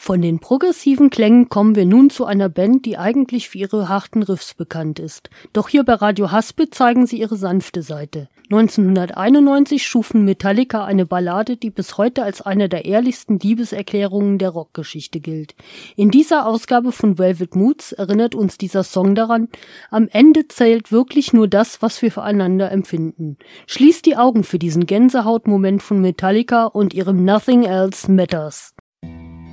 Von den progressiven Klängen kommen wir nun zu einer Band, die eigentlich für ihre harten Riffs bekannt ist. Doch hier bei Radio Haspel zeigen sie ihre sanfte Seite. 1991 schufen Metallica eine Ballade, die bis heute als eine der ehrlichsten Liebeserklärungen der Rockgeschichte gilt. In dieser Ausgabe von Velvet Moods erinnert uns dieser Song daran, am Ende zählt wirklich nur das, was wir füreinander empfinden. Schließt die Augen für diesen Gänsehautmoment von Metallica und ihrem Nothing Else Matters.